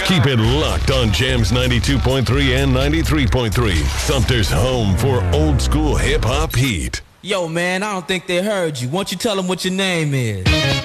Keep it locked on Jams 92.3 and 93.3. Sumter's home for old school hip-hop heat. Yo, man, I don't think they heard you. Why don't you tell them what your name is?